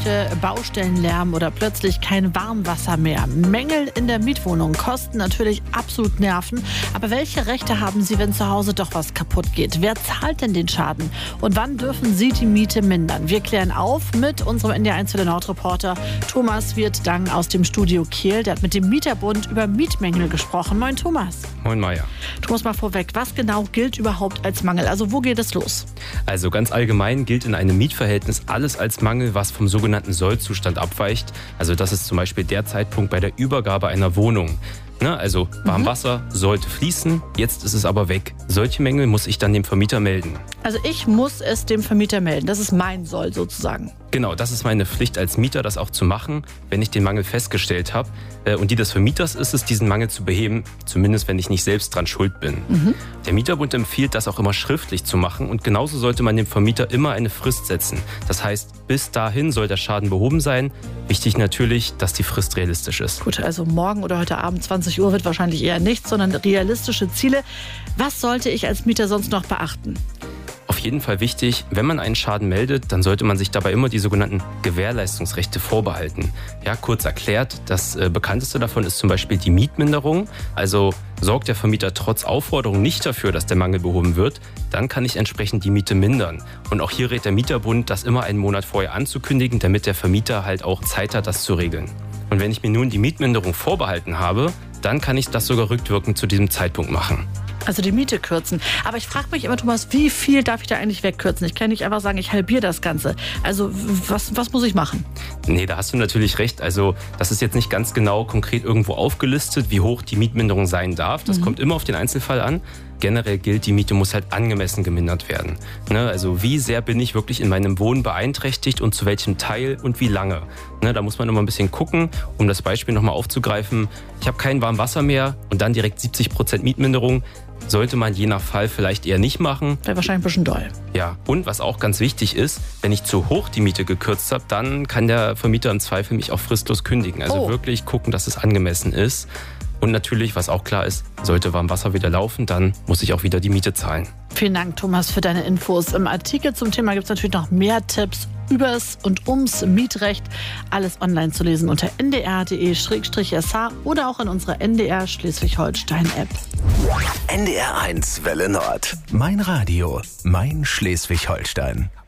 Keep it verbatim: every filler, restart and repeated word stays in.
Gerüche, Baustellenlärm oder plötzlich kein Warmwasser mehr. Mängel in der Mietwohnung kosten natürlich absolut Nerven. Aber welche Rechte haben Sie, wenn zu Hause doch was kaputt geht? Wer zahlt denn den Schaden? Und wann dürfen Sie die Miete mindern? Wir klären auf mit unserem N D R eins für den Nord-Reporter Thomas Wirth-Dang aus dem Studio Kehl. Der hat mit dem Mieterbund über Mietmängel gesprochen. Moin Thomas. Moin Maja. Thomas, mal vorweg, was genau gilt überhaupt als Mangel? Also wo geht es los? Also ganz allgemein gilt in einem Mietverhältnis alles als Mangel, was vom sogenannten Sollzustand abweicht. Also das ist zum Beispiel der Zeitpunkt bei der Übergabe einer Wohnung. Ne, also Warmwasser sollte fließen, jetzt ist es aber weg. Solche Mängel muss ich dann dem Vermieter melden. Also ich muss es dem Vermieter melden, das ist mein Soll sozusagen. Genau, das ist meine Pflicht als Mieter, das auch zu machen, wenn ich den Mangel festgestellt habe. Und die des Vermieters ist es, diesen Mangel zu beheben, zumindest wenn ich nicht selbst dran schuld bin. Mhm. Der Mieterbund empfiehlt, das auch immer schriftlich zu machen und genauso sollte man dem Vermieter immer eine Frist setzen. Das heißt, bis dahin soll der Schaden behoben sein. Wichtig natürlich, dass die Frist realistisch ist. Gut, also morgen oder heute Abend zwanzig Uhr wird wahrscheinlich eher nichts, sondern realistische Ziele. Was sollte ich als Mieter sonst noch beachten? Auf jeden Fall wichtig, wenn man einen Schaden meldet, dann sollte man sich dabei immer die sogenannten Gewährleistungsrechte vorbehalten. Ja, kurz erklärt, das äh, bekannteste davon ist zum Beispiel die Mietminderung. Also sorgt der Vermieter trotz Aufforderung nicht dafür, dass der Mangel behoben wird, dann kann ich entsprechend die Miete mindern. Und auch hier rät der Mieterbund, das immer einen Monat vorher anzukündigen, damit der Vermieter halt auch Zeit hat, das zu regeln. Und wenn ich mir nun die Mietminderung vorbehalten habe, dann kann ich das sogar rückwirkend zu diesem Zeitpunkt machen. Also die Miete kürzen. Aber ich frage mich immer, Thomas, wie viel darf ich da eigentlich wegkürzen? Ich kann nicht einfach sagen, ich halbiere das Ganze. Also was, was muss ich machen? Nee, da hast du natürlich recht. Also das ist jetzt nicht ganz genau konkret irgendwo aufgelistet, wie hoch die Mietminderung sein darf. Das mhm. kommt immer auf den Einzelfall an. Generell gilt, die Miete muss halt angemessen gemindert werden. Ne, also wie sehr bin ich wirklich in meinem Wohnen beeinträchtigt und zu welchem Teil und wie lange? Ne, da muss man immer ein bisschen gucken, um das Beispiel nochmal aufzugreifen. Ich habe kein Warmwasser mehr und dann direkt siebzig Prozent Mietminderung. Sollte man je nach Fall vielleicht eher nicht machen. Wäre wahrscheinlich ein bisschen doll. Ja, und was auch ganz wichtig ist, wenn ich zu hoch die Miete gekürzt habe, dann kann der Vermieter im Zweifel mich auch fristlos kündigen. Also oh. wirklich gucken, dass es angemessen ist. Und natürlich, was auch klar ist, sollte Warmwasser wieder laufen, dann muss ich auch wieder die Miete zahlen. Vielen Dank, Thomas, für deine Infos. Im Artikel zum Thema gibt es natürlich noch mehr Tipps übers und ums Mietrecht. Alles online zu lesen unter n d r punkt d e slash s h oder auch in unserer N D R Schleswig-Holstein-App. N D R eins Welle Nord. Mein Radio, mein Schleswig-Holstein.